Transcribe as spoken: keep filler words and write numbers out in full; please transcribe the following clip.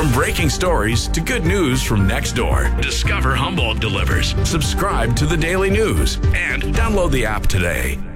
From breaking stories to good news from next door, discover Humboldt Delivers. Subscribe to the Daily News and download the app today.